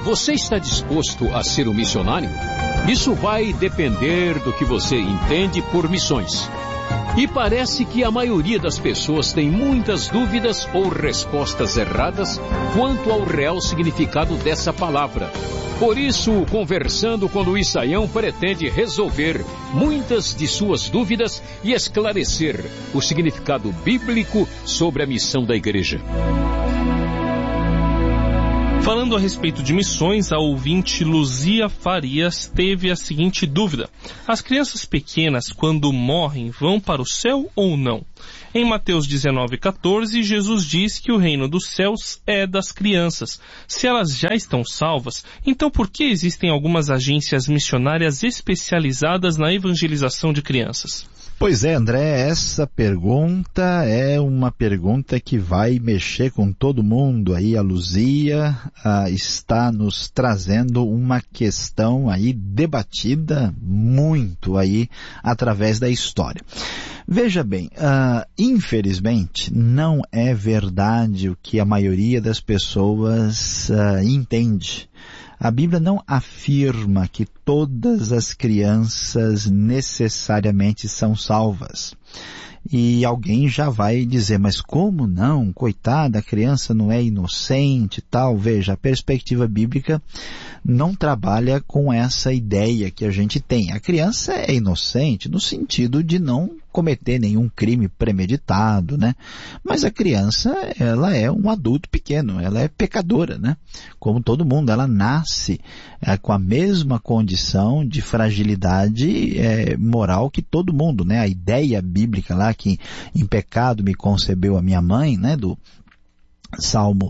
Você está disposto a ser um missionário? Isso vai depender do que você entende por missões. E parece que a maioria das pessoas tem muitas dúvidas ou respostas erradas quanto ao real significado dessa palavra. Por isso, Conversando com Luiz Saião pretende resolver muitas de suas dúvidas e esclarecer o significado bíblico sobre a missão da igreja. Falando a respeito de missões, a ouvinte Luzia Farias teve a seguinte dúvida: as crianças pequenas, quando morrem, vão para o céu ou não? Em Mateus 19,14, Jesus diz que o reino dos céus é das crianças. Se elas já estão salvas, então por que existem algumas agências missionárias especializadas na evangelização de crianças? Pois é, André, essa pergunta é uma pergunta que vai mexer com todo mundo. Aí a Luzia está nos trazendo uma questão aí debatida muito aí através da história. Veja bem, infelizmente não é verdade o que a maioria das pessoas entende. A Bíblia não afirma que todas as crianças necessariamente são salvas. E alguém já vai dizer, mas como não? Coitada, a criança não é inocente e tal. Veja, a perspectiva bíblica não trabalha com essa ideia que a gente tem. A criança é inocente no sentido de não cometer nenhum crime premeditado, né? Mas a criança, ela é um adulto pequeno, ela é pecadora, né? Como todo mundo, ela nasce com a mesma condição de fragilidade moral que todo mundo, né? A ideia bíblica lá que em pecado me concebeu a minha mãe, né? Do Salmo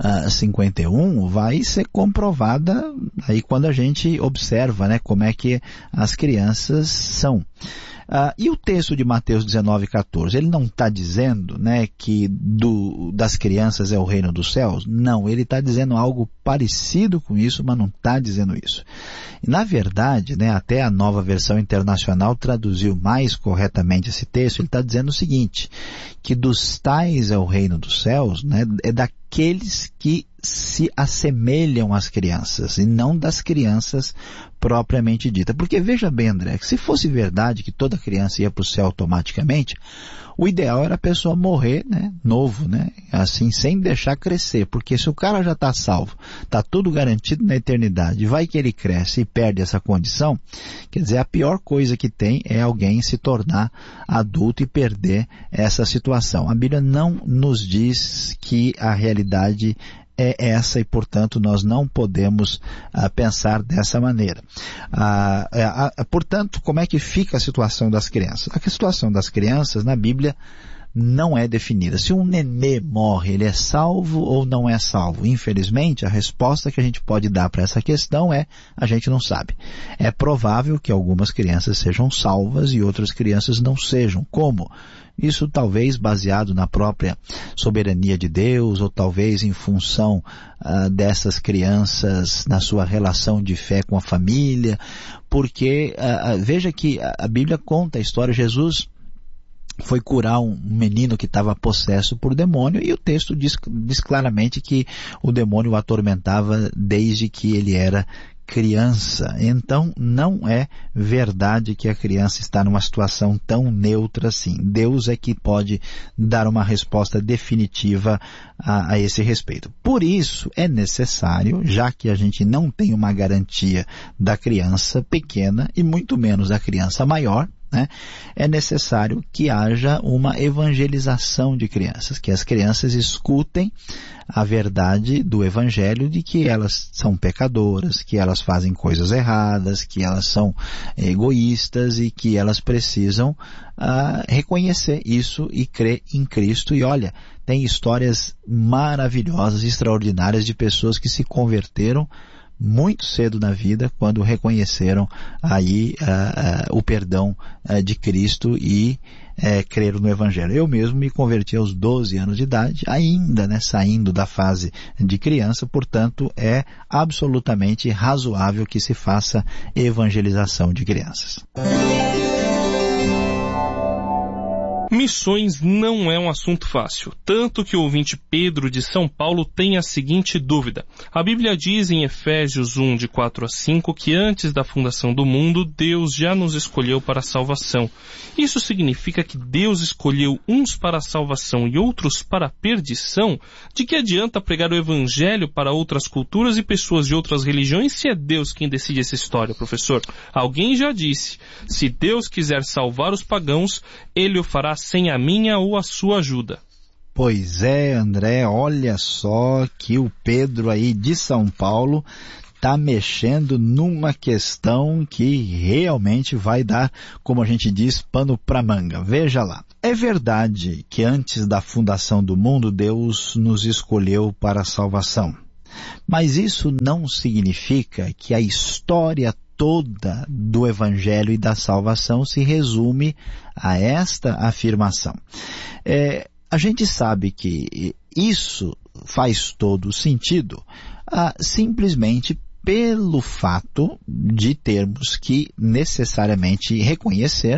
51 vai ser comprovada aí quando a gente observa, né, como é que as crianças são. E o texto de Mateus 19,14, ele não está dizendo, né, que das crianças é o reino dos céus? Não, ele está dizendo algo parecido com isso, mas não está dizendo isso. E, na verdade, né, até a Nova Versão Internacional traduziu mais corretamente esse texto. Ele está dizendo o seguinte, que dos tais é o reino dos céus, né, é daqueles que se assemelham às crianças e não das crianças propriamente dita. Porque veja bem, André, que se fosse verdade que toda criança ia para o céu automaticamente, o ideal era a pessoa morrer, né, novo, né, assim, sem deixar crescer. Porque se o cara já está salvo, está tudo garantido na eternidade, vai que ele cresce e perde essa condição, quer dizer, a pior coisa que tem é alguém se tornar adulto e perder essa situação. A Bíblia não nos diz que a realidade é essa e, portanto, nós não podemos pensar dessa maneira. Portanto, como é que fica a situação das crianças? A situação das crianças na Bíblia não é definida. Se um nenê morre, ele é salvo ou não é salvo? Infelizmente, a resposta que a gente pode dar para essa questão é, a gente não sabe. É provável que algumas crianças sejam salvas e outras crianças não sejam. Como? Isso talvez baseado na própria soberania de Deus, ou talvez em função dessas crianças na sua relação de fé com a família, porque veja que a Bíblia conta a história. Jesus foi curar um menino que estava possesso por demônio, e o texto diz claramente que o demônio o atormentava desde que ele era criança. Então não é verdade que a criança está numa situação tão neutra assim. Deus é que pode dar uma resposta definitiva a esse respeito. Por isso é necessário, já que a gente não tem uma garantia da criança pequena e muito menos da criança maior, né, é necessário que haja uma evangelização de crianças, que as crianças escutem a verdade do Evangelho de que elas são pecadoras, que elas fazem coisas erradas, que elas são egoístas e que elas precisam reconhecer isso e crer em Cristo. E olha, tem histórias maravilhosas, extraordinárias de pessoas que se converteram muito cedo na vida, quando reconheceram aí o perdão de Cristo e creram no Evangelho. Eu mesmo me converti aos 12 anos de idade, ainda, né, saindo da fase de criança, portanto é absolutamente razoável que se faça evangelização de crianças. Missões não é um assunto fácil, tanto que o ouvinte Pedro de São Paulo tem a seguinte dúvida. A Bíblia diz em Efésios 1, de 4 a 5, que antes da fundação do mundo, Deus já nos escolheu para a salvação. Isso significa que Deus escolheu uns para a salvação e outros para a perdição? De que adianta pregar o Evangelho para outras culturas e pessoas de outras religiões se é Deus quem decide essa história, professor? Alguém já disse, se Deus quiser salvar os pagãos, Ele o fará sem a minha ou a sua ajuda. Pois é, André, olha só que o Pedro aí de São Paulo está mexendo numa questão que realmente vai dar, como a gente diz, pano para manga. Veja lá. É verdade que antes da fundação do mundo, Deus nos escolheu para a salvação. Mas isso não significa que a história toda do Evangelho e da salvação se resume a esta afirmação. A gente sabe que isso faz todo sentido simplesmente pelo fato de termos que necessariamente reconhecer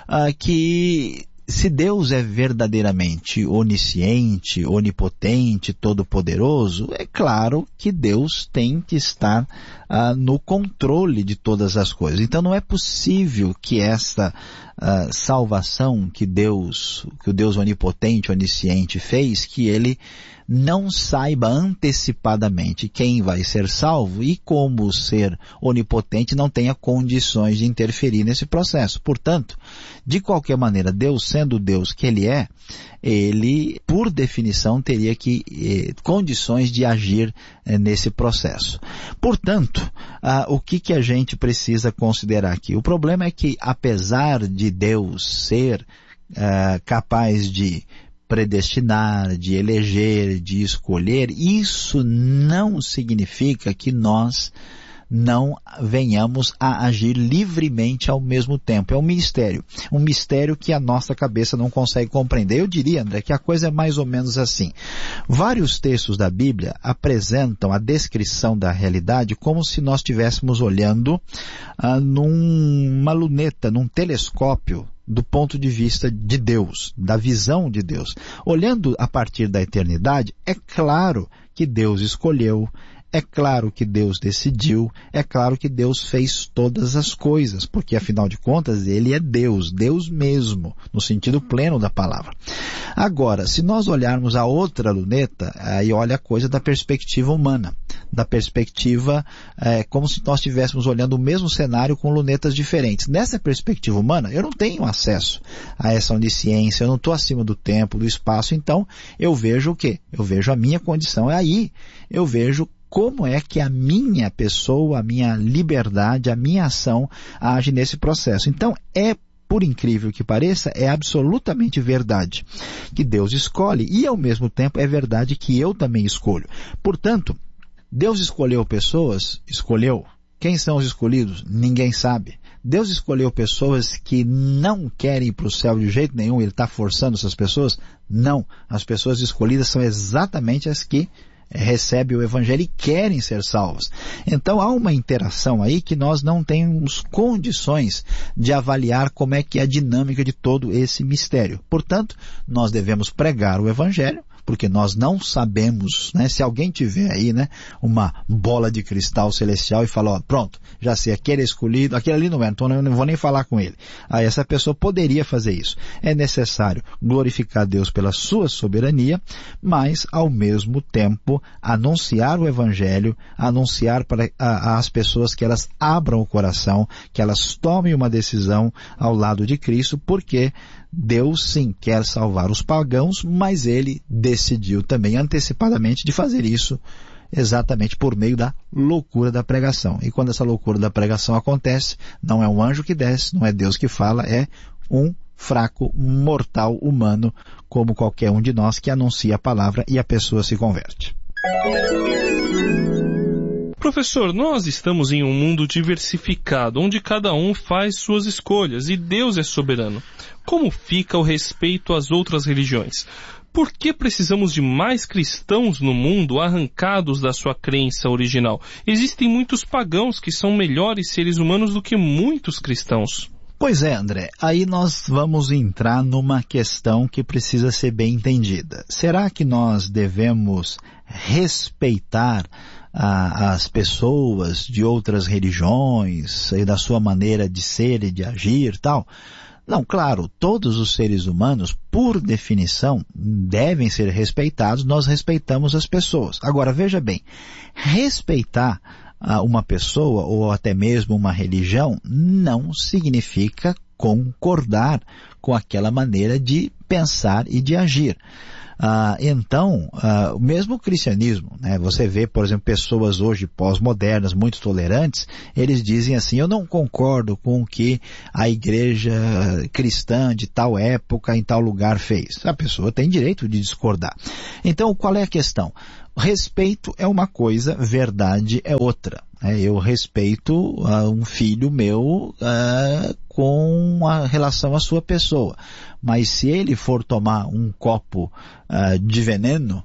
que se Deus é verdadeiramente onisciente, onipotente, todo-poderoso, é claro que Deus tem que estar no controle de todas as coisas. Então não é possível que essa salvação que o Deus onipotente, onisciente fez, que Ele não saiba antecipadamente quem vai ser salvo e, como ser onipotente, não tenha condições de interferir nesse processo. Portanto, de qualquer maneira, Deus sendo o Deus que Ele é, Ele, por definição, teria condições de agir nesse processo. Portanto, o que a gente precisa considerar aqui? O problema é que, apesar de Deus ser capaz de predestinar, de eleger, de escolher, isso não significa que nós não venhamos a agir livremente ao mesmo tempo. É um mistério que a nossa cabeça não consegue compreender. Eu diria, André, que a coisa é mais ou menos assim. Vários textos da Bíblia apresentam a descrição da realidade como se nós estivéssemos olhando numa luneta, num telescópio, do ponto de vista de Deus, da visão de Deus. Olhando a partir da eternidade, é claro que Deus escolheu, é claro que Deus decidiu, é claro que Deus fez todas as coisas, porque afinal de contas Ele é Deus, Deus mesmo, no sentido pleno da palavra. Agora, se nós olharmos a outra luneta, aí olha a coisa da perspectiva humana, da perspectiva como se nós estivéssemos olhando o mesmo cenário com lunetas diferentes. Nessa perspectiva humana, eu não tenho acesso a essa onisciência, eu não estou acima do tempo, do espaço, então eu vejo o quê? Eu vejo a minha condição, aí eu vejo como é que a minha pessoa, a minha liberdade, a minha ação age nesse processo. Então, por incrível que pareça, é absolutamente verdade que Deus escolhe e, ao mesmo tempo, é verdade que eu também escolho. Portanto, Deus escolheu pessoas? Escolheu. Quem são os escolhidos? Ninguém sabe. Deus escolheu pessoas que não querem ir para o céu de jeito nenhum, Ele está forçando essas pessoas? Não. As pessoas escolhidas são exatamente as que recebem o Evangelho e querem ser salvos. Então há uma interação aí que nós não temos condições de avaliar como é que é a dinâmica de todo esse mistério. Portanto, nós devemos pregar o Evangelho, porque nós não sabemos, se alguém tiver aí, uma bola de cristal celestial e falar, pronto, já sei, aquele é escolhido, aquele ali não é, então eu não vou nem falar com ele. Aí essa pessoa poderia fazer isso. É necessário glorificar Deus pela sua soberania, mas ao mesmo tempo anunciar o Evangelho, anunciar para as pessoas que elas abram o coração, que elas tomem uma decisão ao lado de Cristo, porque Deus sim quer salvar os pagãos, mas Ele decidiu também antecipadamente de fazer isso exatamente por meio da loucura da pregação. E quando essa loucura da pregação acontece, não é um anjo que desce, não é Deus que fala, é um fraco, mortal, humano, como qualquer um de nós que anuncia a palavra e a pessoa se converte. Professor, nós estamos em um mundo diversificado, onde cada um faz suas escolhas e Deus é soberano. Como fica o respeito às outras religiões? Por que precisamos de mais cristãos no mundo arrancados da sua crença original? Existem muitos pagãos que são melhores seres humanos do que muitos cristãos. Pois é, André, aí nós vamos entrar numa questão que precisa ser bem entendida. Será que nós devemos respeitar as pessoas de outras religiões e da sua maneira de ser e de agir e tal? Não, claro, todos os seres humanos, por definição, devem ser respeitados, nós respeitamos as pessoas. Agora, veja bem, respeitar uma pessoa ou até mesmo uma religião não significa concordar com aquela maneira de pensar e de agir. Então, mesmo o cristianismo, né, você vê, por exemplo, pessoas hoje pós-modernas, muito tolerantes, eles dizem assim, eu não concordo com o que a igreja cristã de tal época, em tal lugar fez. A pessoa tem direito de discordar. Então, qual é a questão? Respeito é uma coisa, verdade é outra. Eu respeito um filho meu com relação à sua pessoa. Mas se ele for tomar um copo de veneno,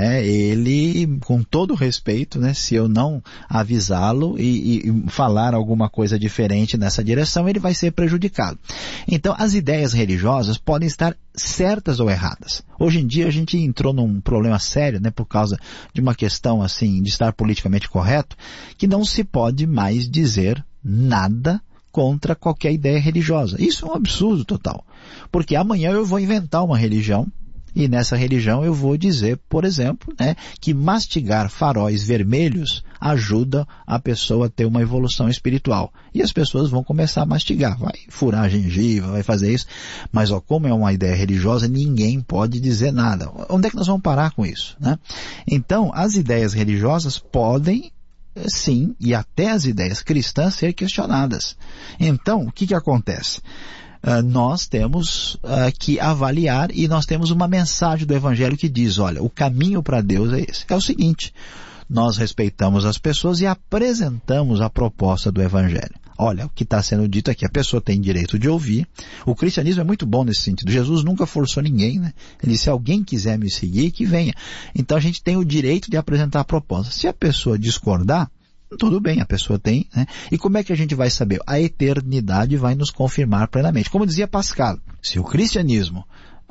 ele, com todo respeito, se eu não avisá-lo e falar alguma coisa diferente nessa direção, ele vai ser prejudicado. Então, as ideias religiosas podem estar certas ou erradas. Hoje em dia a gente entrou num problema sério, por causa de uma questão assim, de estar politicamente correto, que não se pode mais dizer nada contra qualquer ideia religiosa. Isso é um absurdo total. Porque amanhã eu vou inventar uma religião, e nessa religião eu vou dizer, por exemplo, que mastigar faróis vermelhos ajuda a pessoa a ter uma evolução espiritual. E as pessoas vão começar a mastigar, vai furar a gengiva, vai fazer isso. Mas como é uma ideia religiosa, ninguém pode dizer nada. Onde é que nós vamos parar com isso? Então, as ideias religiosas podem, sim, e até as ideias cristãs ser questionadas. Então, o que acontece? Nós temos que avaliar e nós temos uma mensagem do Evangelho que diz, olha, o caminho para Deus é esse. É o seguinte, nós respeitamos as pessoas e apresentamos a proposta do Evangelho. Olha, o que está sendo dito aqui, a pessoa tem direito de ouvir. O cristianismo é muito bom nesse sentido. Jesus nunca forçou ninguém, Ele disse, se alguém quiser me seguir, que venha. Então a gente tem o direito de apresentar a proposta. Se a pessoa discordar, tudo bem, a pessoa tem, E como é que a gente vai saber? A eternidade vai nos confirmar plenamente. Como dizia Pascal, se o cristianismo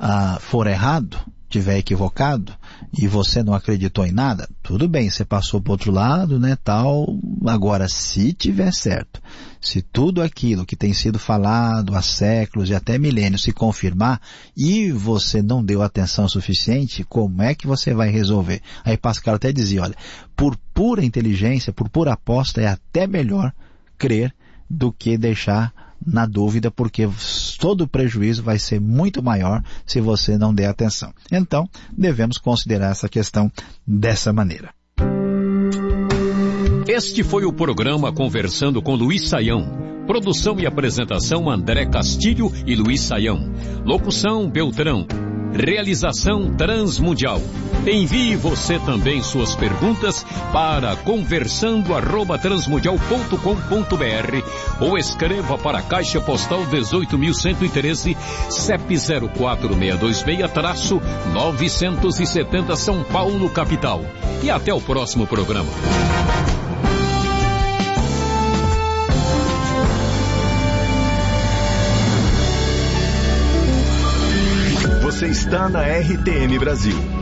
for errado, tiver equivocado, e você não acreditou em nada, tudo bem, você passou para o outro lado, tal. Agora, se tiver certo, se tudo aquilo que tem sido falado há séculos e até milênios se confirmar, e você não deu atenção suficiente, como é que você vai resolver? Aí Pascal até dizia, olha, por pura inteligência, por pura aposta, é até melhor crer do que deixar na dúvida, porque todo o prejuízo vai ser muito maior se você não der atenção. Então, devemos considerar essa questão dessa maneira. Este foi o programa Conversando com Luiz Saião. Produção e apresentação André Castilho e Luiz Saião. Locução Beltrão. Realização Transmundial. Envie você também suas perguntas para conversando@transmundial.com.br ou escreva para a Caixa Postal 18.113, CEP 04626-970 São Paulo, capital. E até o próximo programa. Você está na RTM Brasil.